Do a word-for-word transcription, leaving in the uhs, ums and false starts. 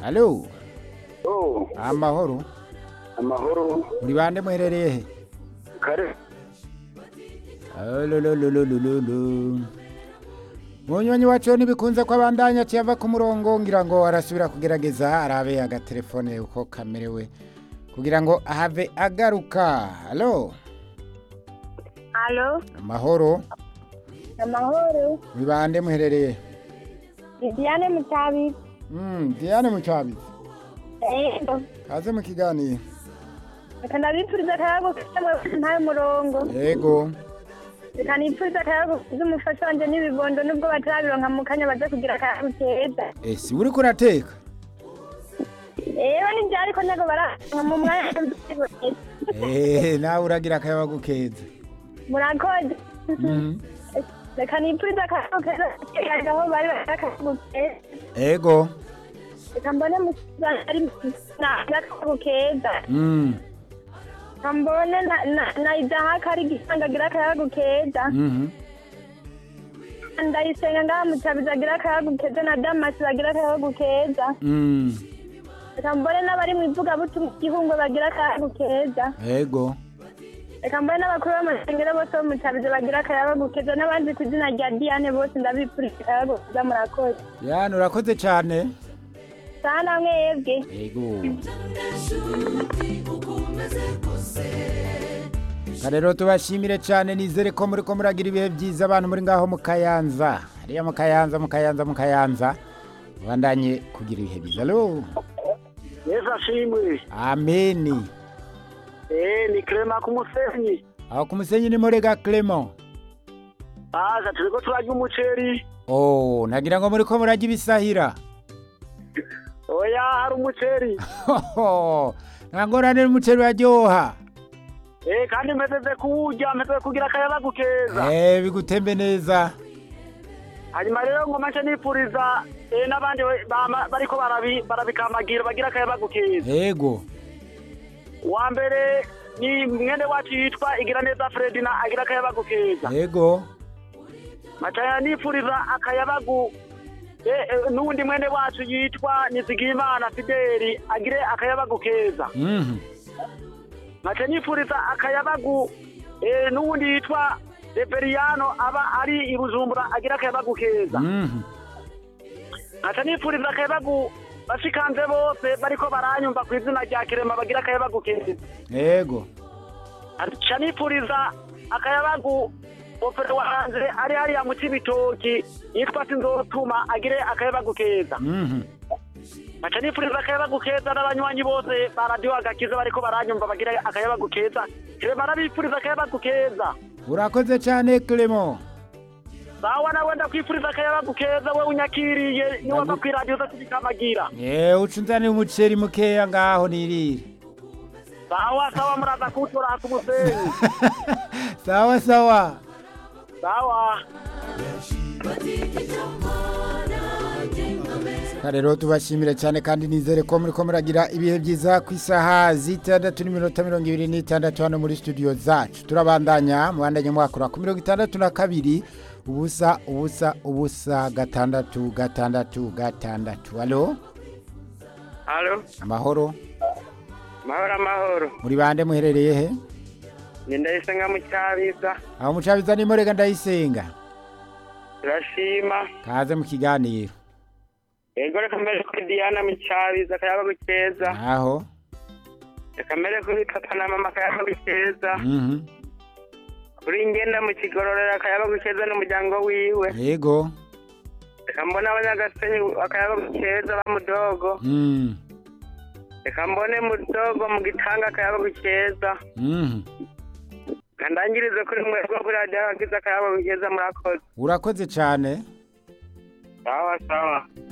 Halo. Oh, Amahoro. amahoro. Muri bande muherereye he? Kare. Alolololololo. Munywanyi wacu nibikunze ko abandanya cyava ku murongo ngira ngo arasubira kugerageza arabe agatelefone uko kamerewe kugira ngo ahave agaruka. Halo. Halo, Amahoro. amahoro. Muri bande muherereye? Diane Mutabi. Mm, Diane Mucabi. Ego. Kaze mu kiganiro. Kana bipfuriza akayago k'amwe ntayo murongo. Yego. Kana bipfuriza akayago z'umufasha wanje n'ibibondo nubwo batarabironka mu kanya baza kugira akayago keza. Eh, si uri kurateka? Eyo ni byari ko nego bara mu mwanya. Eh, nawe uragira akayago keza. Murakoze. Mhm. Reka nipfuriza akayago keza aho bari akayago keza. Ego. Reka mbone musa ari na akayago keza. Mm. Kambone na na na idaha kari gisangagira akayago keza. Mhm. Ndayisenga ngaha mutabizagira akayago keza na Damasi bagira akayago keza. Mm. Reka mbone n'abari mu ivuga butumwa igihungo bagira akayago keza. Ego. Reka mbone n'abakuru b'amashengero bose bo mutabiza bagira akayago keza n'abandi ku izina rya Diane bose ndabipfurije akayago keza murakoze. Yani urakoze cyane. Sana mwebwe. Ego. Karero tubashimire cyane nizere ko muri ko muragira ibihe byiza abantu muri ngaho mu Kayanza. Hariya mu Kayanza mu Kayanza mu Kayanza. Bandanye kugira ibihe byiza. Halo. Yesu ashimwe. Ameni. Eh, ni Clement ku Musenyi. Aho ku Musenyi ni Murega Clement. Aza turiko turarya umuceri. Oh, nagira ngo muri ko murajya ibisahira. Oya, hari umuceri. Nangorane umuceri uraryoha. Eh, kandi mpezeze kuwurya, mpezeze kugira akayabagu keza. Eh, bigutembe neza. Hanyuma rero ngo mace nipfuriza eh n'abandi bama- bariko barabi barabikamagira bagira akayabagu keza. Ego. Wa mbere ni mwene wacu yitwa Igiraneza Fredina agira akayabagu keza. Ego. Mataya nipfuriza akayabagu eh, eh, n'undi mwene wacu yitwa Nizigimana Fideli agire akayabagu keza. Mhm. Mataya nipfuriza akayabagu eh, n'undi yitwa Reveriano aba ari ibujumbura agira akayabagu keza. Mhm. Mataya nipfuriza akayabagu bashikanze bose bariko baranyumva ku izina rya Kirema bagira akayabagu keza. Ego. Aca nipfuriza akayabagu ofere wanje ari hariya mu Cibitoki yitwa Sinzotuma agire akayabagu keza. Mhm. Aca nipfuriza akayabagu keza n'abanywanyi bose ba radio Agakiza bariko baranyumva bagira akayabagu keza. Kirema arabipfuriza akayabagu keza. Urakoze cyane Clement. Sawa nawe ndakwifuriza akayabagu keza we unyakiriye ni wava ku radio z'ikamagira. Eh, ucunzane umuceri mukeya ngaho nirire. Sawa sawa muraza kutura ku Musenyi. Sawa sawa. Sawa. Karero tubashimire cyane kandi nizere ko muri ko muragira ibihe byiza ku isaha zitandatu n'iminota mirongo ibiri n'itandatu hano muri studio zacu. Turabandanya mubandanye mwakura ku mirongo itandatu na kabiri ubusa ubusa ubusa gatandatu gatandatu gatandatu. Halo. Halo. Amahoro. Mahoro amahoro. Muri bande muherereye he? Ni Ndayisenga mu Cyabiza. Aho mucabiza ni Murega Ndayisenga. Turashima. Kaze mu kiganiro. Ego reka mbere kuri Diana mu Cyabiza akayabagu keza. Aho. Reka mbere kuri papa na mama akayabagu keza. Mhm. Kuri ngenda mu Kigororera akayabagu keza n'umuryango wiwe. Yego. Reka mbona abanyagasenyi akayabagu keza bamudogo. Mhm. Reka mbone mudogo mu Gitanga akayabagu keza. Mhm. Kandangirize kuri mwebwe kuri radio Agakiza akayabagu keza murakoze. Urakoze cyane. Sawa sawa.